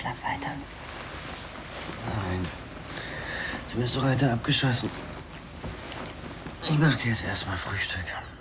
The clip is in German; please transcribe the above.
Schlaf weiter. Nein. Du bist doch heute abgeschossen. Ich mach dir jetzt erstmal Frühstück.